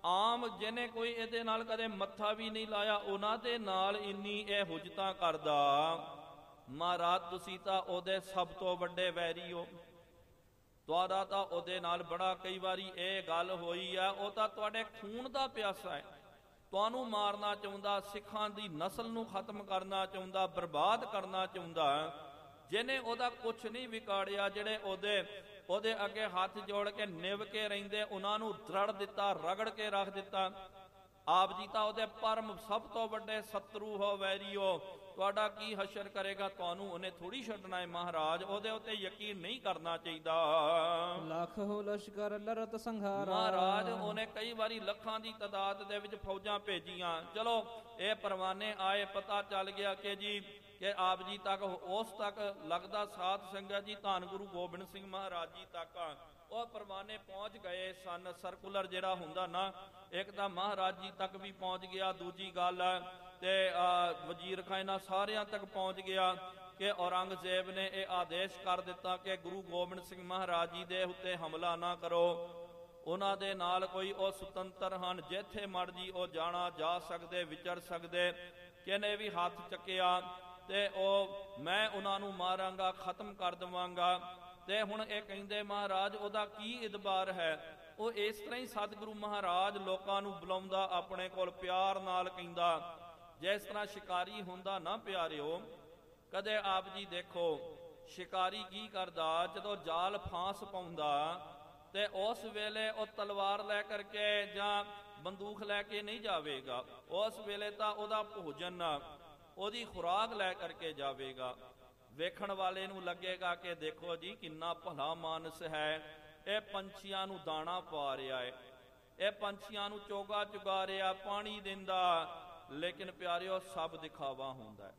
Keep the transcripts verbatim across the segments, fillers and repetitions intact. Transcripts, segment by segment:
ਆਮ ਜਿਹਨੇ ਕੋਈ ਇਹਦੇ ਨਾਲ ਕਦੇ ਮੱਥਾ ਵੀ ਨਹੀਂ ਲਾਇਆ ਉਹਨਾਂ ਦੇ ਨਾਲ ਇੰਨੀ ਇਹ ਹੁਜਤਾਂ ਕਰਦਾ। ਮਹਾਰਾਜ ਤੁਸੀਂ ਤਾਂ ਉਹਦੇ ਸਭ ਤੋਂ ਵੱਡੇ ਵੈਰੀ ਹੋ। ਤੁਹਾਡਾ ਤਾਂ ਉਹਦੇ ਨਾਲ ਬੜਾ ਕਈ ਵਾਰੀ ਇਹ ਗੱਲ ਹੋਈ ਆ, ਉਹ ਤਾਂ ਤੁਹਾਡੇ ਖੂਨ ਦਾ ਪਿਆਸਾ ਹੈ, ਤੁਹਾਨੂੰ ਮਾਰਨਾ ਚਾਹੁੰਦਾ, ਸਿੱਖਾਂ ਦੀ ਨਸਲ ਨੂੰ ਖਤਮ ਕਰਨਾ ਚਾਹੁੰਦਾ, ਬਰਬਾਦ ਕਰਨਾ ਚਾਹੁੰਦਾ। ਜਿਹਨੇ ਉਹਦਾ ਕੁਛ ਨਹੀਂ ਵਿਗਾੜਿਆ, ਜਿਹੜੇ ਉਹਦੇ ਉਹਦੇ ਅੱਗੇ ਹੱਥ ਜੋੜ ਕੇ ਨਿਭ ਕੇ ਰਹਿੰਦੇ, ਉਹਨਾਂ ਨੂੰ ਦਰੜ ਦਿੱਤਾ, ਰਗੜ ਕੇ ਰੱਖ ਦਿੱਤਾ। ਆਪ ਜੀ ਤਾਂ ਉਹਦੇ ਪਰਮ ਸਭ ਤੋਂ ਵੱਡੇ ਸ਼ਤਰੂ ਹੋ, ਵੈਰੀ ਹੋ। ਤੁਹਾਡਾ ਕੀ ਹਸ਼ਰ ਕਰੇਗਾ, ਤੁਹਾਨੂੰ ਉਹਨੇ ਥੋੜੀ ਛੱਡਣਾ ਹੈ। ਮਹਾਰਾਜ ਉਹਦੇ ਉੱਤੇ ਯਕੀਨ ਨਹੀਂ ਕਰਨਾ ਚਾਹੀਦਾ। ਲੱਖ ਹੋ ਲਸ਼ਕਰ ਲਰਤ ਸੰਘਾਰਾ। ਮਹਾਰਾਜ ਉਹਨੇ ਕਈ ਵਾਰੀ ਲੱਖਾਂ ਦੀ ਤਾਦਾਦ ਦੇ ਵਿੱਚ ਫੌਜਾਂ ਭੇਜੀਆਂ। ਚਲੋ ਇਹ ਪਰਵਾਨੇ ਆਏ, ਪਤਾ ਚੱਲ ਗਿਆ ਕਿ ਜੀ ਕਿ ਆਪ ਜੀ ਤੱਕ ਉਸ ਤੱਕ ਲੱਗਦਾ ਸਾਧ ਸੰਗਤ ਜੀ ਧੰਨ ਗੁਰੂ ਗੋਬਿੰਦ ਸਿੰਘ ਮਹਾਰਾਜ ਜੀ ਤੱਕ ਉਹ ਪਰਵਾਨੇ ਪਹੁੰਚ ਗਏ ਸਨ। ਸਰਕੂਲਰ ਜਿਹੜਾ ਹੁੰਦਾ ਨਾ, ਇੱਕ ਤਾਂ ਮਹਾਰਾਜ ਜੀ ਤੱਕ ਵੀ ਪਹੁੰਚ ਗਿਆ, ਦੂਜੀ ਗੱਲ ਤੇ ਵਜ਼ੀਰ ਖਾਨਾ ਸਾਰਿਆਂ ਤੱਕ ਪਹੁੰਚ ਗਿਆ ਕਿ ਔਰੰਗਜ਼ੇਬ ਨੇ ਇਹ ਆਦੇਸ਼ ਕਰ ਦਿੱਤਾ ਕਿ ਗੁਰੂ ਗੋਬਿੰਦ ਸਿੰਘ ਮਹਾਰਾਜ ਜੀ ਦੇ ਉੱਤੇ ਹਮਲਾ ਨਾ ਕਰੋ। ਉਹਨਾਂ ਦੇ ਨਾਲ ਕੋਈ ਉਹ ਸੁਤੰਤਰ ਹਨ, ਜਿੱਥੇ ਮਰਜੀ ਉਹ ਜਾਣਾ ਜਾ ਸਕਦੇ, ਵਿਚਰ ਸਕਦੇ। ਕਿਨੇ ਵੀ ਹੱਥ ਚੱਕਿਆ ਤੇ ਉਹ ਮੈਂ ਉਹਨਾਂ ਨੂੰ ਮਾਰਾਂਗਾ, ਖਤਮ ਕਰ ਦੇਵਾਂਗਾ। ਤੇ ਹੁਣ ਇਹ ਕਹਿੰਦੇ ਮਹਾਰਾਜ ਉਹਦਾ ਕੀ ਇਤਬਾਰ ਹੈ। ਉਹ ਇਸ ਤਰ੍ਹਾਂ ਹੀ ਸਤਿਗੁਰੂ ਮਹਾਰਾਜ ਲੋਕਾਂ ਨੂੰ ਬੁਲਾਉਂਦਾ, ਆਪਣੇ ਕੋਲ ਪਿਆਰ ਨਾਲ ਕਹਿੰਦਾ। ਜਿਸ ਤਰ੍ਹਾਂ ਸ਼ਿਕਾਰੀ ਹੁੰਦਾ ਨਾ ਪਿਆਰਿਓ, ਕਦੇ ਆਪ ਜੀ ਦੇਖੋ ਸ਼ਿਕਾਰੀ ਕੀ ਕਰਦਾ, ਜਦੋਂ ਜਾਲ ਫਾਂਸ ਪਾਉਂਦਾ ਤੇ ਉਸ ਵੇਲੇ ਉਹ ਤਲਵਾਰ ਲੈ ਕਰਕੇ ਜਾਂ ਬੰਦੂਕ ਲੈ ਕੇ ਨਹੀਂ ਜਾਵੇਗਾ। ਉਸ ਵੇਲੇ ਤਾਂ ਉਹਦਾ ਭੋਜਨ, ਉਹਦੀ ਖੁਰਾਕ ਲੈ ਕਰਕੇ ਜਾਵੇਗਾ। ਵੇਖਣ ਵਾਲੇ ਨੂੰ ਲੱਗੇਗਾ ਕਿ ਦੇਖੋ ਜੀ ਕਿੰਨਾ ਭਲਾ ਮਾਨਸ ਹੈ, ਇਹ ਪੰਛੀਆਂ ਨੂੰ ਦਾਣਾ ਪਾ ਰਿਹਾ ਹੈ, ਇਹ ਪੰਛੀਆਂ ਨੂੰ ਚੋਗਾ ਚੁਗਾ ਰਿਹਾ, ਪਾਣੀ ਦਿੰਦਾ। ਲੇਕਿਨ ਪਿਆਰਿਓ ਸਭ ਦਿਖਾਵਾ ਹੁੰਦਾ।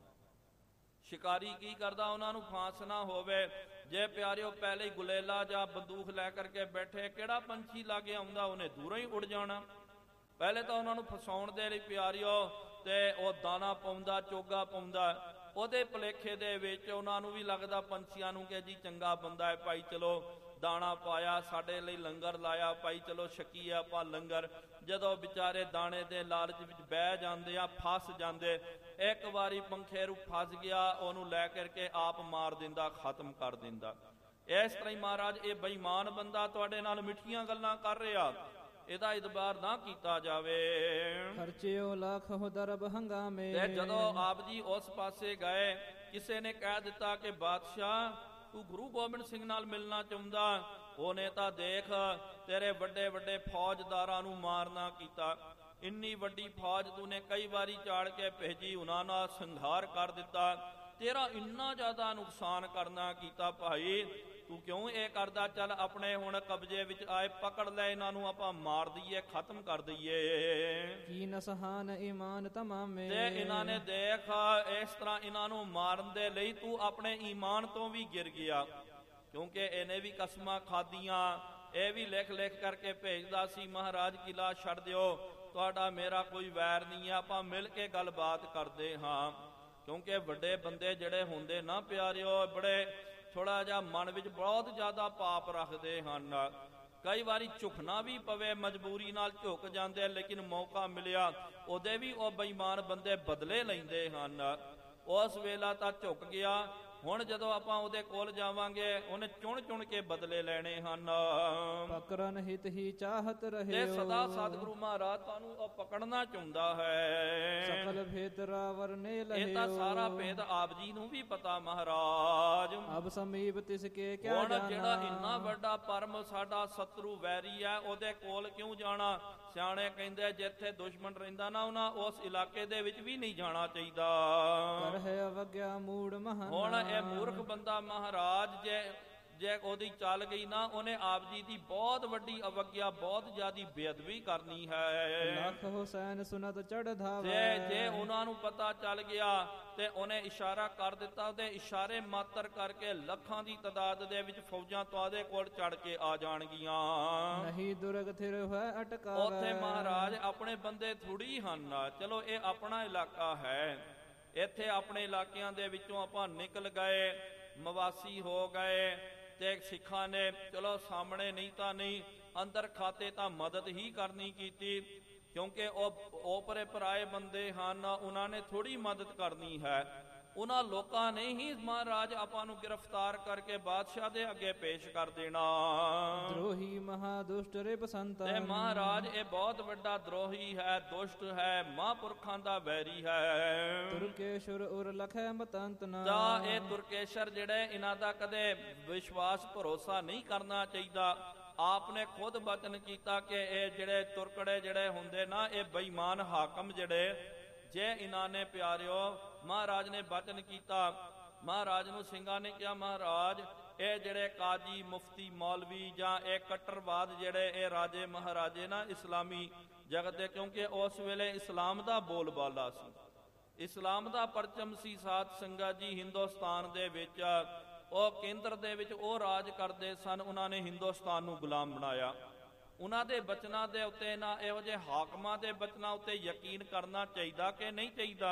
ਸ਼ਿਕਾਰੀ ਕੀ ਕਰਦਾ, ਉਹਨਾਂ ਨੂੰ ਫਾਂਸ ਨਾ ਹੋਵੇ, ਜੇ ਪਿਆਰਿਓ ਪਹਿਲੇ ਹੀ ਗੁਲੇਲਾ ਜਾਂ ਬੰਦੂਕ ਲੈ ਕਰਕੇ ਬੈਠੇ, ਕਿਹੜਾ ਪੰਛੀ ਲਾਗੇ ਆਉਂਦਾ, ਉਹਨੇ ਦੂਰੋਂ ਹੀ ਉੜ ਜਾਣਾ। ਪਹਿਲੇ ਤਾਂ ਉਹਨਾਂ ਨੂੰ ਫਸਾਉਣ ਦੇ ਲਈ ਪਿਆਰਿਓ ਤੇ ਉਹ ਦਾਣਾ ਪਾਉਂਦਾ, ਚੋਗਾ ਪਾਉਂਦਾ। ਉਹਦੇ ਭੁਲੇਖੇ ਦੇ ਵਿੱਚ ਉਹਨਾਂ ਨੂੰ ਵੀ ਲੱਗਦਾ ਪੰਛੀਆਂ ਨੂੰ ਕਿ ਜੀ ਚੰਗਾ ਬੰਦਾ ਹੈ ਭਾਈ, ਚਲੋ ਦਾਣਾ ਪਾਇਆ, ਸਾਡੇ ਲਈ ਲੰਗਰ ਲਾਇਆ ਭਾਈ, ਚਲੋ ਛਕੀਏ ਆਪਾਂ ਲੰਗਰ। ਜਦੋਂ ਵਿਚਾਰੇ ਦਾਣੇ ਦੇ ਲਾਲਚ ਵਿੱਚ ਬਹਿ ਜਾਂਦੇ ਆ, ਫਸ ਜਾਂਦੇ। ਇੱਕ ਵਾਰੀ ਪੰਖੇਰੂ ਫਸ ਗਿਆ, ਉਹਨੂੰ ਲੈ ਕਰਕੇ ਆਪ ਮਾਰ ਦਿੰਦਾ, ਖਤਮ ਕਰ ਦਿੰਦਾ। ਇਸ ਤਰ੍ਹਾਂ ਹੀ ਮਹਾਰਾਜ ਇਹ ਬੇਈਮਾਨ ਬੰਦਾ ਤੁਹਾਡੇ ਨਾਲ ਮਿੱਠੀਆਂ ਗੱਲਾਂ ਕਰ ਰਿਹਾ, ਇਹਦਾ ਇਤਬਾਰ ਨਾ ਕੀਤਾ ਜਾਵੇ। ਖਰਚਿਓ ਲੱਖ ਹੋ ਦਰਬ ਹੰਗਾਮੇ। ਤੇ ਜਦੋਂ ਆਪ ਜੀ ਉਸ ਪਾਸੇ ਗਏ, ਕਿਸੇ ਨੇ ਕਹਿ ਦਿੱਤਾ ਕਿ ਬਾਦਸ਼ਾਹ ਤੂੰ ਗੁਰੂ ਗੋਬਿੰਦ ਸਿੰਘ ਨਾਲ ਮਿਲਣਾ ਚਾਹੁੰਦਾ, ਉਹਨੇ ਤਾਂ ਦੇਖ ਤੇਰੇ ਵੱਡੇ ਵੱਡੇ ਫੌਜਦਾਰਾਂ ਨੂੰ ਮਾਰਨਾ ਕੀਤਾ, ਇੰਨੀ ਵੱਡੀ ਫੌਜ ਤੂਨੇ ਕਈ ਵਾਰੀ ਚਾੜ ਕੇ ਭੇਜੀ, ਉਹਨਾਂ ਨਾਲ ਸੰਘਾਰ ਕਰ ਦਿੱਤਾ, ਤੇਰਾ ਇੰਨਾ ਜ਼ਿਆਦਾ ਨੁਕਸਾਨ ਕਰਨਾ ਕੀਤਾ ਭਾਈ, ਤੂੰ ਕਿਉਂ ਇਹ ਕਰਦਾ? ਚੱਲ ਆਪਣੇ ਹੁਣ ਕਬਜ਼ੇ ਵਿੱਚ ਆਏ, ਪਕੜ ਲੈ ਇਹਨਾਂ ਨੂੰ, ਆਪਾਂ ਮਾਰ ਦਈਏ, ਖਤਮ ਕਰ ਦਈਏ। ਕੀ ਨਸਹਾਨ ਈਮਾਨ ਤਮਾਮੇ। ਤੇ ਇਹਨਾਂ ਨੇ ਦੇਖ ਇਸ ਤਰ੍ਹਾਂ ਇਹਨਾਂ ਨੂੰ ਮਾਰਨ ਦੇ ਲਈ ਤੂੰ ਆਪਣੇ ਈਮਾਨ ਤੋਂ ਵੀ ਗਿਰ ਗਿਆ, ਕਿਉਂਕਿ ਇਹਨੇ ਵੀ ਕਸਮਾਂ ਖਾਧੀਆਂ। ਇਹ ਵੀ ਲਿਖ ਲਿਖ ਕਰਕੇ ਭੇਜਦਾ ਸੀ, ਮਹਾਰਾਜ ਕਿਲਾ ਛੱਡ ਦਿਓ, ਤੁਹਾਡਾ ਮੇਰਾ ਕੋਈ ਵੈਰ ਨਹੀਂ ਹੈ, ਆਪਾਂ ਮਿਲ ਕੇ ਗੱਲਬਾਤ ਕਰਦੇ ਹਾਂ। ਕਿਉਂਕਿ ਵੱਡੇ ਬੰਦੇ ਜਿਹੜੇ ਹੁੰਦੇ ਨਾ ਪਿਆਰਿਓ, ਬੜੇ ਥੋੜਾ ਜਿਹਾ ਮਨ ਵਿੱਚ ਬਹੁਤ ਜ਼ਿਆਦਾ ਪਾਪ ਰੱਖਦੇ ਹਨ। ਕਈ ਵਾਰੀ ਝੁਕਣਾ ਵੀ ਪਵੇ, ਮਜਬੂਰੀ ਨਾਲ ਝੁਕ ਜਾਂਦੇ, ਲੇਕਿਨ ਮੌਕਾ ਮਿਲਿਆ ਉਹਦੇ ਵੀ ਉਹ ਬੇਈਮਾਨ ਬੰਦੇ ਬਦਲੇ ਲੈਂਦੇ ਹਨ। ਉਸ ਵੇਲਾ ਤਾਂ ਝੁਕ ਗਿਆ, ਹੁਣ ਜਦੋਂ ਆਪਾਂ ਉਹਦੇ ਕੋਲ ਜਾਵਾਂਗੇ ਉਹਨੇ ਚੁਣ ਚੁਣ ਕੇ ਬਦਲੇ ਲੈਣੇ ਹਨ। ਪਕੜਨ ਹਿਤ ਹੀ ਚਾਹਤ ਰਹੇ, ਤੇ ਸਦਾ ਸਤਿਗੁਰੂ ਮਹਾਰਾਜ ਤੁਹਾਨੂੰ ਉਹ ਪਕੜਨਾ ਚਾਹੁੰਦਾ ਹੈ। ਸਕਲ ਭੇਦ ਰਾਵਰ ਨੇ ਲਹਿਓ। ਇਹ ਤਾਂ ਸਾਰਾ ਭੇਦ ਆਪ ਜੀ ਨੂੰ ਵੀ ਪਤਾ ਮਹਾਰਾਜ। ਅਬ ਸਮੀਪ ਤਿਸ ਕੇ ਕਿਆ ਹੁਣ ਜਾਣਾ। ਜਿਹੜਾ ਇੰਨਾ ਵੱਡਾ ਪਰਮ ਸਾਡਾ ਸ਼ਤਰੂ ਵੈਰੀ ਹੈ, ਉਹਦੇ ਕੋਲ ਕਿਉਂ ਜਾਣਾ? ਸਿਆਣੇ ਕਹਿੰਦੇ ਜਿੱਥੇ ਦੁਸ਼ਮਣ ਰਹਿੰਦਾ ਨਾ, ਉਹਨਾਂ ਉਸ ਇਲਾਕੇ ਦੇ ਵਿੱਚ ਵੀ ਨਹੀਂ ਜਾਣਾ ਚਾਹੀਦਾ। ਕਰ ਹੈ ਅਵਗਿਆ ਮੂੜ ਮਹਾਨਾ। ਹੁਣ ਇਹ ਮੂਰਖ ਬੰਦਾ ਮਹਾਰਾਜ ਜੇ ਜੇ ਉਹਦੀ ਚੱਲ ਗਈ ਨਾ, ਉਹਨੇ ਆਪ ਜੀ ਦੀ ਬਹੁਤ ਵੱਡੀ ਅਵਗਿਆ, ਬਹੁਤ ਜ਼ਿਆਦੀ ਬੇਅਦਬੀ ਕਰਨੀ ਹੈ। ਲੱਖ ਹੁਸੈਨ ਸੁਨਤ ਚੜ ਧਾਵੇ। ਜੇ ਜੇ ਉਹਨਾਂ ਨੂੰ ਪਤਾ ਚੱਲ ਗਿਆ ਤੇ ਉਹਨੇ ਇਸ਼ਾਰਾ ਕਰ ਦਿੱਤਾ, ਉਹਦੇ ਇਸ਼ਾਰੇ ਮਾਤਰ ਕਰਕੇ ਲੱਖਾਂ ਦੀ ਤਾਦਾਦ ਦੇ ਵਿੱਚ ਫੌਜਾਂ ਤੁਹਾਡੇ ਕੋਲ ਚੜ ਕੇ ਆ ਜਾਣਗੀਆਂ। ਨਹੀਂ ਦੁਰਗ ਥਿਰ ਹੋਇ ਅਟਕਾਵੇ। ਉੱਥੇ ਮਹਾਰਾਜ ਆਪਣੇ ਬੰਦੇ ਥੋੜੀ ਹਨ, ਚਲੋ ਇਹ ਆਪਣਾ ਇਲਾਕਾ ਹੈ, ਇੱਥੇ ਆਪਣੇ ਇਲਾਕਿਆਂ ਦੇ ਵਿੱਚੋਂ ਆਪਾਂ ਨਿਕਲ ਗਏ, ਮਵਾਸੀ ਹੋ ਗਏ, ਤੇ ਸਿੱਖਾਂ ਨੇ ਚਲੋ ਸਾਹਮਣੇ ਨਹੀਂ ਤਾਂ ਨਹੀਂ ਅੰਦਰ ਖਾਤੇ ਤਾਂ ਮਦਦ ਹੀ ਕਰਨੀ ਕੀਤੀ, ਕਿਉਂਕਿ ਉਹ ਓਪਰੇ ਪਰਾਏ ਬੰਦੇ ਹਨ, ਉਹਨਾਂ ਨੇ ਥੋੜੀ ਮਦਦ ਕਰਨੀ ਹੈ। ਉਹਨਾਂ ਲੋਕਾਂ ਨੇ ਹੀ ਮਹਾਰਾਜ ਆਪਾਂ ਨੂੰ ਗ੍ਰਿਫਤਾਰ ਕਰਕੇ ਬਾਦਸ਼ਾਹ ਦੇ ਅੱਗੇ ਪੇਸ਼ ਕਰ ਦੇਣਾ। ਦਰੋਹੀ ਮਹਾ ਦੁਸ਼ਟ ਰਿਪ ਸੰਤਨ, ਤੇ ਮਹਾਰਾਜ ਇਹ ਬਹੁਤ ਵੱਡਾ ਦਰੋਹੀ ਹੈ, ਦੁਸ਼ਟ ਹੈ, ਮਹਾਂਪੁਰਖਾਂ ਦਾ ਵੈਰੀ ਹੈ। ਤੁਰਕੇਸ਼ੁਰ ਉਰ ਲਖੈ ਮਤੰਤ ਨਾ, ਤਾਂ ਇਹ ਤੁਰਕੇਸ਼ਰ ਜਿਹੜੇ, ਇਹਨਾਂ ਦਾ ਕਦੇ ਵਿਸ਼ਵਾਸ ਭਰੋਸਾ ਨਹੀਂ ਕਰਨਾ ਚਾਹੀਦਾ। ਆਪ ਨੇ ਖੁਦ ਬਚਨ ਕੀਤਾ ਕਿ ਇਹ ਜਿਹੜੇ ਤੁਰਕੜੇ ਜਿਹੜੇ ਹੁੰਦੇ ਨਾ, ਇਹ ਬੇਈਮਾਨ ਹਾਕਮ ਜਿਹੜੇ, ਜੇ ਇਹਨਾਂ ਨੇ ਪਿਆਰਿਓ ਮਹਾਰਾਜ ਨੇ ਬਚਨ ਕੀਤਾ, ਮਹਾਰਾਜ ਨੂੰ ਸਿੰਘਾਂ ਨੇ ਕਿਹਾ ਮਹਾਰਾਜ ਇਹ ਜਿਹੜੇ ਕਾਜੀ ਮੁਫਤੀ ਮੌਲਵੀ ਜਾਂ ਇਹ ਕੱਟਰਵਾਦ ਜਿਹੜੇ ਇਹ ਰਾਜੇ ਮਹਾਰਾਜੇ ਨਾ ਇਸਲਾਮੀ ਜਗਤ ਦੇ, ਕਿਉਂਕਿ ਉਸ ਵੇਲੇ ਇਸਲਾਮ ਦਾ ਬੋਲਬਾਲਾ ਸੀ, ਇਸਲਾਮ ਦਾ ਪਰਚਮ ਸੀ ਸਾਧ ਸੰਗਤ ਜੀ। ਹਿੰਦੁਸਤਾਨ ਦੇ ਵਿੱਚ ਉਹ ਕੇਂਦਰ ਦੇ ਵਿੱਚ ਉਹ ਰਾਜ ਕਰਦੇ ਸਨ, ਉਹਨਾਂ ਨੇ ਹਿੰਦੁਸਤਾਨ ਨੂੰ ਗੁਲਾਮ ਬਣਾਇਆ। ਉਹਨਾਂ ਦੇ ਬਚਨਾਂ ਦੇ ਉੱਤੇ ਨਾ ਇਹੋ ਜਿਹੇ ਹਾਕਮਾਂ ਦੇ ਬਚਨਾਂ ਉੱਤੇ ਯਕੀਨ ਕਰਨਾ ਚਾਹੀਦਾ ਕਿ ਨਹੀਂ ਚਾਹੀਦਾ।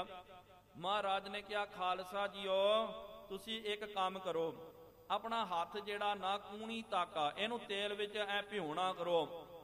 ਮਹਾਰਾਜ ਨੇ ਕਿਹਾ ਖਾਲਸਾ ਜੀਓ ਤੁਸੀਂ ਇੱਕ ਕੰਮ ਕਰੋ, ਆਪਣਾ ਹੱਥ ਜਿਹੜਾ ਨਾ ਕੂਣੀ ਤਾਕਾ ਇਹਨੂੰ ਤੇਲ ਵਿੱਚ ਐ ਭਿਉਣਾ ਕਰੋ,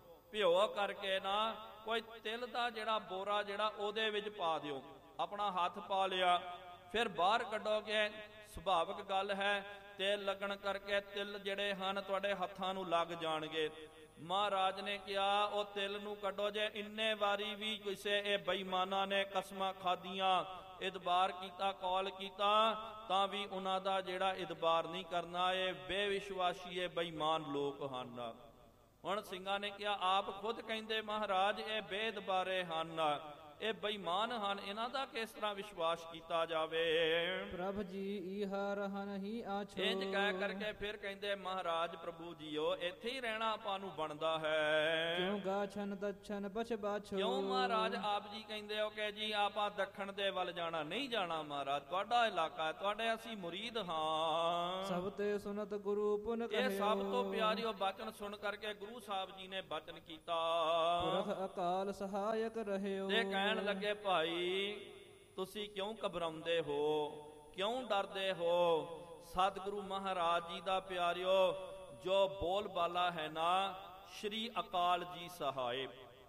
ਭਿਓ ਕਰਕੇ ਨਾ ਕੋਈ ਤਿਲ ਦਾ ਜਿਹੜਾ ਬੋਰਾ ਜਿਹੜਾ ਉਹਦੇ ਵਿੱਚ ਪਾ ਦਿਓ, ਆਪਣਾ ਹੱਥ ਪਾ ਲਿਆ, ਫਿਰ ਬਾਹਰ ਕੱਢੋਗੇ, ਸੁਭਾਵਿਕ ਗੱਲ ਹੈ ਤੇਲ ਲੱਗਣ ਕਰਕੇ ਤਿਲ ਜਿਹੜੇ ਹਨ ਤੁਹਾਡੇ ਹੱਥਾਂ ਨੂੰ ਲੱਗ ਜਾਣਗੇ। ਮਹਾਰਾਜ ਨੇ ਕਿਹਾ ਉਹ ਤਿਲ ਨੂੰ ਕੱਢੋ, ਜੇ ਇੰਨੇ ਵਾਰੀ ਵੀ ਕਿਸੇ ਇਹ ਬੇਈਮਾਨਾਂ ਨੇ ਕਸਮਾਂ ਖਾਧੀਆਂ, ਇਤਬਾਰ ਕੀਤਾ, ਕੌਲ ਕੀਤਾ, ਤਾਂ ਵੀ ਉਹਨਾਂ ਦਾ ਜਿਹੜਾ ਇਤਬਾਰ ਨਹੀਂ ਕਰਨਾ। ਇਹ ਬੇਵਿਸ਼ਵਾਸੀ ਇਹ ਬੇਈਮਾਨ ਲੋਕ ਹਨ। ਹੁਣ ਸਿੰਘਾਂ ਨੇ ਕਿਹਾ ਆਪ ਖੁਦ ਕਹਿੰਦੇ ਮਹਾਰਾਜ ਇਹ ਬੇਇਤਬਾਰੇ ਹਨ, ਇਹ ਬੇਈਮਾਨ ਹਨ, ਇਹਨਾਂ ਦਾ ਕਿਸ ਤਰ੍ਹਾਂ ਵਿਸ਼ਵਾਸ ਕੀਤਾ ਜਾਵੇ। ਪ੍ਰਭ ਜੀ ਇਹਾ ਰਹਿਣ ਹੀ ਆਛੋ, ਇੰਜ ਕਹਿ ਕਰਕੇ ਫਿਰ ਕਹਿੰਦੇ ਮਹਾਰਾਜ ਪ੍ਰਭੂ ਜੀਓ ਇੱਥੇ ਹੀ ਰਹਿਣਾ ਆਪਾਂ ਨੂੰ ਬਣਦਾ ਹੈ। ਕਿਉਂ ਗਾਛਨ ਦਛਨ ਬਛ ਬਾਛੋ, ਕਿਉਂ ਮਹਾਰਾਜ ਆਪ ਜੀ ਕਹਿੰਦੇ ਹੋ ਕਿ ਜੀ ਆਪਾਂ ਦੱਖਣ ਦੇ ਵੱਲ ਜਾਣਾ, ਨਹੀਂ ਜਾਣਾ ਮਹਾਰਾਜ, ਤੁਹਾਡਾ ਇਲਾਕਾ ਹੈ, ਤੁਹਾਡੇ ਅਸੀਂ ਮੁਰੀਦ ਹਾਂ। ਸਭ ਤੇ ਸੁਨਤ ਗੁਰੂ ਪੁਨ ਕਹਿਓ, ਇਹ ਸਭ ਤੋਂ ਪਿਆਰੀ ਉਹ ਬਚਨ ਸੁਣ ਕਰਕੇ ਗੁਰੂ ਸਾਹਿਬ ਜੀ ਨੇ ਬਚਨ ਕੀਤਾ। ਪੁਰਖ ਅਕਾਲ ਸਹਾਇਕ ਰਹਿਓ, ਤੇ ਕਹਿਣ ਲੱਗੇ ਭਾਈ ਤੁਸੀਂ ਕਿਉਂ ਘਬਰਾਉਂਦੇ ਹੋ, ਕਿਉਂ ਡਰਦੇ ਹੋ। ਸਤਿਗੁਰੂ ਮਹਾਰਾਜ ਜੀ ਦਾ ਪਿਆਰਿਓ ਜੋ ਬੋਲ ਬਾਲਾ ਹੈ ਨਾ, ਸ਼੍ਰੀ ਅਕਾਲ ਜੀ ਸਹਾਇ,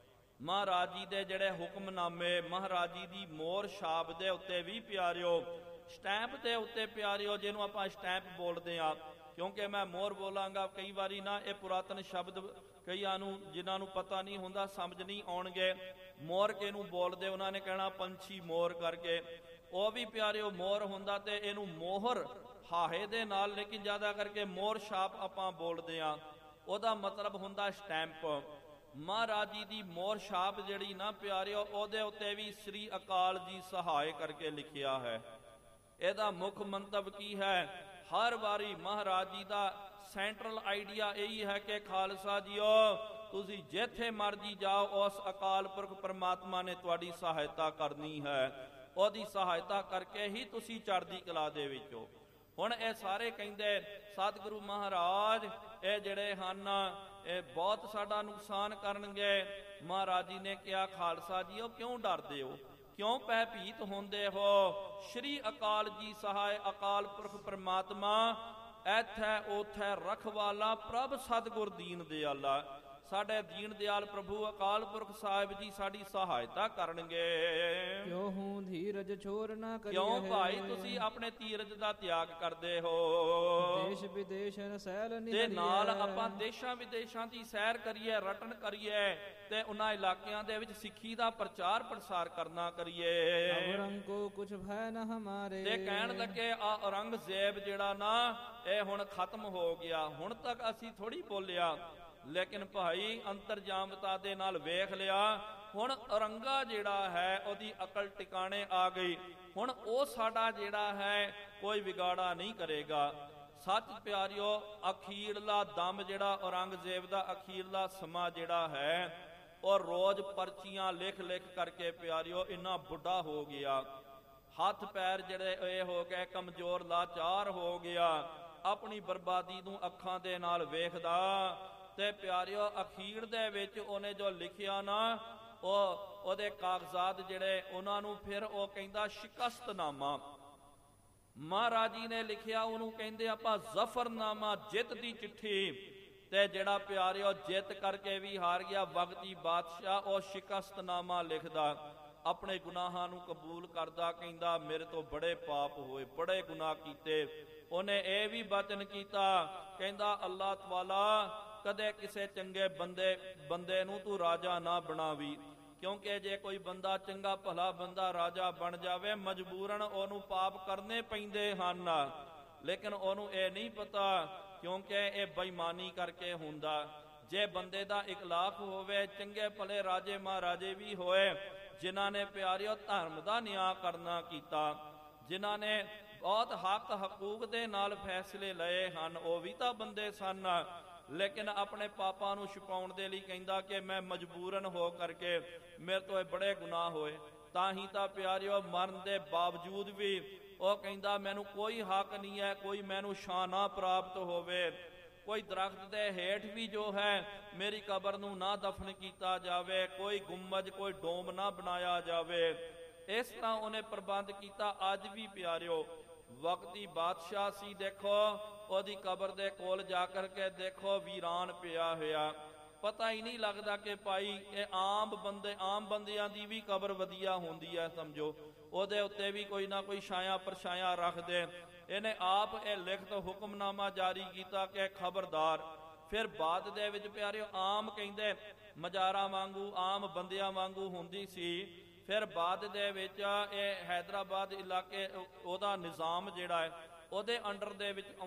ਮਹਾਰਾਜ ਜੀ ਦੇ ਜਿਹੜੇ ਹੁਕਮਨਾਮੇ, ਮਹਾਰਾਜ ਜੀ ਦੀ ਮੋਹਰ ਛਾਪ ਦੇ ਉੱਤੇ ਵੀ ਪਿਆਰਿਓ, ਸਟੈਂਪ ਦੇ ਉੱਤੇ ਪਿਆਰਿਓ, ਜਿਹਨੂੰ ਆਪਾਂ ਸਟੈਂਪ ਬੋਲਦੇ ਆ, ਕਿਉਂਕਿ ਮੈਂ ਮੋਹਰ ਬੋਲਾਂਗਾ ਕਈ ਵਾਰੀ ਨਾ ਇਹ ਪੁਰਾਤਨ ਸ਼ਬਦ ਕਈਆਂ ਨੂੰ ਜਿਨ੍ਹਾਂ ਨੂੰ ਪਤਾ ਨਹੀਂ ਹੁੰਦਾ ਸਮਝ ਨਹੀਂ ਆਉਣਗੇ। ਮੋਰ ਕਿਹਨੂੰ ਬੋਲਦੇ, ਉਹਨਾਂ ਨੇ ਕਹਿਣਾ ਪੰਛੀ ਮੋਰ ਕਰਕੇ, ਉਹ ਵੀ ਪਿਆਰਿਓ ਮੋਰ ਹੁੰਦਾ ਤੇ ਇਹਨੂੰ ਮੋਹਰ ਹਾਹੇ ਦੇ ਨਾਲ, ਲੇਕਿਨ ਜ਼ਿਆਦਾ ਕਰਕੇ ਮੋਰ ਛਾਪ ਆਪਾਂ ਬੋਲਦੇ ਆ, ਉਹਦਾ ਮਤਲਬ ਹੁੰਦਾ ਸਟੈਂਪ। ਮਹਾਰਾਜ ਜੀ ਦੀ ਮੋਹਰ ਛਾਪ ਜਿਹੜੀ ਨਾ ਪਿਆਰਿਓ, ਉਹਦੇ ਉੱਤੇ ਵੀ ਸ੍ਰੀ ਅਕਾਲ ਜੀ ਸਹਾਇ ਕਰਕੇ ਲਿਖਿਆ ਹੈ। ਇਹਦਾ ਮੁੱਖ ਮੰਤਵ ਕੀ ਹੈ, ਹਰ ਵਾਰੀ ਮਹਾਰਾਜ ਜੀ ਦਾ ਸੈਂਟਰਲ ਆਈਡੀਆ ਇਹੀ ਹੈ ਕਿ ਖਾਲਸਾ ਜੀਓ ਤੁਸੀਂ ਜਿੱਥੇ ਮਰਜੀ ਜਾਓ, ਉਸ ਅਕਾਲ ਪੁਰਖ ਪਰਮਾਤਮਾ ਨੇ ਤੁਹਾਡੀ ਸਹਾਇਤਾ ਕਰਨੀ ਹੈ, ਉਹਦੀ ਸਹਾਇਤਾ ਕਰਕੇ ਹੀ ਤੁਸੀਂ ਚੜ੍ਹਦੀ ਕਲਾ ਦੇ ਵਿੱਚ ਹੋ। ਹੁਣ ਇਹ ਸਾਰੇ ਕਹਿੰਦੇ ਸਤਿਗੁਰੂ ਮਹਾਰਾਜ ਇਹ ਜਿਹੜੇ ਹਨ ਇਹ ਬਹੁਤ ਸਾਡਾ ਨੁਕਸਾਨ ਕਰਨਗੇ। ਮਹਾਰਾਜ ਜੀ ਨੇ ਕਿਹਾ ਖਾਲਸਾ ਜੀਓ ਕਿਉਂ ਡਰਦੇ ਹੋ, ਕਿਉਂ ਭੈਭੀਤ ਹੁੰਦੇ ਹੋ। ਸ਼੍ਰੀ ਅਕਾਲ ਜੀ ਸਹਾਇ, ਅਕਾਲ ਪੁਰਖ ਪਰਮਾਤਮਾ ਐਥੈ ਉਥੈ ਰਖਵਾਲਾ, ਪ੍ਰਭ ਸਤਿਗੁਰ ਦੀਨ ਦਿਆਲਾ, ਸਾਡੇ ਦੀਨ ਦਿਆਲ ਪ੍ਰਭੂ ਅਕਾਲ ਪੁਰਖ ਸਾਹਿਬ ਜੀ ਸਾਡੀ ਸਹਾਇਤਾ ਕਰਨਗੇ। ਕਿਉਂ ਹੂੰ ਧੀਰਜ ਛੋਰ ਨਾ ਕਰੀਏ, ਕਿਉਂ ਭਾਈ ਤੁਸੀਂ ਆਪਣੇ ਧੀਰਜ ਦਾ ਤਿਆਗ ਕਰਦੇ ਹੋ। ਦੇਸ਼ ਵਿਦੇਸ਼ਨ ਸੈਲ ਨਿਹਰੀਏ, ਤੇ ਨਾਲ ਆਪਾਂ ਦੇਸ਼ਾਂ ਵਿਦੇਸ਼ਾਂ ਦੀ ਸੈਰ ਕਰੀਏ, ਰਟਨ ਕਰੀਏ, ਤੇ ਉਹਨਾਂ ਇਲਾਕਿਆਂ ਦੇ ਵਿੱਚ ਸਿੱਖੀ ਦਾ ਪ੍ਰਚਾਰ ਪ੍ਰਸਾਰ ਕਰਨਾ ਕਰੀਏ। ਔਰੰਗ ਕੋ ਕੁਛ ਭੈ ਨ ਹਮਾਰੇ, ਤੇ ਕਹਿਣ ਲੱਗੇ ਆ ਔਰੰਗਜ਼ੇਬ ਜਿਹੜਾ ਨਾ ਇਹ ਹੁਣ ਖਤਮ ਹੋ ਗਿਆ, ਹੁਣ ਤੱਕ ਅਸੀਂ ਥੋੜੀ ਬੋਲਿਆ, ਲੇਕਿਨ ਭਾਈ ਅੰਤਰਜਾਮਤਾ ਦੇ ਨਾਲ ਵੇਖ ਲਿਆ, ਹੁਣ ਔਰੰਗਾ ਜਿਹੜਾ ਹੈ ਉਹਦੀ ਅਕਲ ਟਿਕਾਣੇ ਆ ਗਈ, ਹੁਣ ਉਹ ਸਾਡਾ ਜਿਹੜਾ ਹੈ ਕੋਈ ਵਿਗਾੜਾ ਨਹੀਂ ਕਰੇਗਾ। ਸੱਚ ਪਿਆਰਿਓ ਅਖੀਰਲਾ ਦਮ ਜਿਹੜਾ ਔਰੰਗਜ਼ੇਬ ਦਾ ਅਖੀਰਲਾ ਸਮਾਂ ਜਿਹੜਾ ਹੈ, ਉਹ ਰੋਜ਼ ਪਰਚੀਆਂ ਲਿਖ ਲਿਖ ਕਰਕੇ ਪਿਆਰਿਓ ਇੰਨਾ ਬੁੱਢਾ ਹੋ ਗਿਆ, ਹੱਥ ਪੈਰ ਜਿਹੜੇ ਇਹ ਹੋ ਗਏ ਕਮਜ਼ੋਰ, ਲਾਚਾਰ ਹੋ ਗਿਆ, ਆਪਣੀ ਬਰਬਾਦੀ ਨੂੰ ਅੱਖਾਂ ਦੇ ਨਾਲ ਵੇਖਦਾ। ਤੇ ਪਿਆਰਿਓ ਅਖੀਰ ਦੇ ਵਿੱਚ ਉਹਨੇ ਜੋ ਲਿਖਿਆ ਨਾ, ਉਹ ਉਹਦੇ ਕਾਗਜ਼ਾਤ ਜਿਹੜੇ ਉਹਨਾਂ ਨੂੰ ਫਿਰ ਉਹ ਕਹਿੰਦਾ ਸ਼ਿਕਸਤਨਾਮਾ। ਮਹਾਰਾਜ ਜੀ ਨੇ ਲਿਖਿਆ ਉਹਨੂੰ ਕਹਿੰਦੇ ਆਪਾਂ ਜ਼ਫਰਨਾਮਾ, ਜਿੱਤ ਦੀ ਚਿੱਠੀ। ਤੇ ਜਿਹੜਾ ਪਿਆਰਿਓ ਜਿੱਤ ਕਰਕੇ ਵੀ ਹਾਰ ਗਿਆ ਵਕਤੀ ਬਾਦਸ਼ਾਹ, ਉਹ ਸ਼ਿਕਸਤਨਾਮਾ ਲਿਖਦਾ, ਆਪਣੇ ਗੁਨਾਹਾਂ ਨੂੰ ਕਬੂਲ ਕਰਦਾ, ਕਹਿੰਦਾ ਮੇਰੇ ਤੋਂ ਬੜੇ ਪਾਪ ਹੋਏ, ਬੜੇ ਗੁਨਾਹ ਕੀਤੇ। ਉਹਨੇ ਇਹ ਵੀ ਬਚਨ ਕੀਤਾ, ਕਹਿੰਦਾ ਅੱਲਾਹ ਤਆਲਾ ਕਦੇ ਕਿਸੇ ਚੰਗੇ ਬੰਦੇ ਬੰਦੇ ਨੂੰ ਤੂੰ ਰਾਜਾ ਨਾ ਬਣਾਵੀ, ਕਿਉਂਕਿ ਜੇ ਕੋਈ ਬੰਦਾ ਚੰਗਾ ਭਲਾ ਬੰਦਾ ਰਾਜਾ ਬਣ ਜਾਵੇ ਮਜਬੂਰਨ ਉਹਨੂੰ ਪਾਪ ਕਰਨੇ ਪੈਂਦੇ ਹਨ, ਲੇਕਿਨ ਉਹਨੂੰ ਇਹ ਨਹੀਂ ਪਤਾ ਕਿਉਂਕਿ ਇਹ ਬੇਈਮਾਨੀ ਕਰਕੇ ਹੁੰਦਾ। ਜੇ ਬੰਦੇ ਦਾ ਇਖਲਾਕ ਹੋਵੇ, ਚੰਗੇ ਭਲੇ ਰਾਜੇ ਮਹਾਰਾਜੇ ਵੀ ਹੋਏ ਜਿਨ੍ਹਾਂ ਨੇ ਪਿਆਰਿਓ ਧਰਮ ਦਾ ਨਿਆਂ ਕਰਨਾ ਕੀਤਾ, ਜਿਨ੍ਹਾਂ ਨੇ ਬਹੁਤ ਹੱਕ ਹਕੂਕ ਦੇ ਨਾਲ ਫੈਸਲੇ ਲਏ ਹਨ, ਉਹ ਵੀ ਤਾਂ ਬੰਦੇ ਸਨ, ਲੇਕਿਨ ਆਪਣੇ ਪਾਪਾਂ ਨੂੰ ਛੁਪਾਉਣ ਦੇ ਲਈ ਕਹਿੰਦਾ ਕਿ ਮੈਂ ਮਜਬੂਰਨ ਹੋ ਕਰਕੇ ਮੇਰੇ ਤੋਂ ਇਹ ਬੜੇ ਗੁਨਾਹ ਹੋਏ। ਤਾਂ ਹੀ ਤਾਂ ਪਿਆਰਿਓ ਮਰਨ ਦੇ ਬਾਵਜੂਦ ਵੀ ਉਹ ਕਹਿੰਦਾ ਮੈਨੂੰ ਕੋਈ ਹੱਕ ਨਹੀਂ ਹੈ ਕੋਈ ਮੈਨੂੰ ਸ਼ਾਨਾ ਪ੍ਰਾਪਤ ਹੋਵੇ, ਕੋਈ ਦਰਖਤ ਦੇ ਹੇਠ ਵੀ ਜੋ ਹੈ ਮੇਰੀ ਕਬਰ ਨੂੰ ਨਾ ਦਫਨ ਕੀਤਾ ਜਾਵੇ, ਕੋਈ ਗੁੰਮਜ ਕੋਈ ਡੋਮ ਨਾ ਬਣਾਇਆ ਜਾਵੇ। ਇਸ ਤਰ੍ਹਾਂ ਉਹਨੇ ਪ੍ਰਬੰਧ ਕੀਤਾ। ਅੱਜ ਵੀ ਪਿਆਰਿਓ ਵਕਤੀ ਬਾਦਸ਼ਾਹ ਸੀ, ਦੇਖੋ ਉਹਦੀ ਕਬਰ ਦੇ ਕੋਲ ਜਾ ਕਰਕੇ ਦੇਖੋ ਵੀਰਾਨ ਪਿਆ ਹੋਇਆ, ਪਤਾ ਹੀ ਨਹੀਂ ਲੱਗਦਾ ਕਿ ਭਾਈ ਇਹ ਆਮ ਬੰਦੇ ਆਮ ਬੰਦਿਆਂ ਦੀ ਵੀ ਕਬਰ ਵਧੀਆ ਹੁੰਦੀ ਹੈ, ਸਮਝੋ ਉਹਦੇ ਉੱਤੇ ਵੀ ਕੋਈ ਨਾ ਕੋਈ ਛਾਇਆ ਪਰਛਾਇਆ ਰੱਖਦੇ। ਇਹਨੇ ਆਪ ਇਹ ਲਿਖਤ ਹੁਕਮਨਾਮਾ ਜਾਰੀ ਕੀਤਾ ਕਿ ਖਬਰਦਾਰ। ਫਿਰ ਬਾਅਦ ਦੇ ਵਿੱਚ ਪਿਆਰਿਓ ਆਮ ਕਹਿੰਦੇ ਮਜ਼ਾਰਾਂ ਵਾਂਗੂ ਆਮ ਬੰਦਿਆਂ ਵਾਂਗੂ ਹੁੰਦੀ ਸੀ। ਫਿਰ ਬਾਅਦ ਦੇ ਵਿੱਚ ਇਹ ਹੈਦਰਾਬਾਦ ਇਲਾਕੇ ਉਹਦਾ ਨਿਜ਼ਾਮ ਜਿਹੜਾ ਹੈ ਉਹਦੇ ਅੰਡਰ ਦੇ ਵਿੱਚ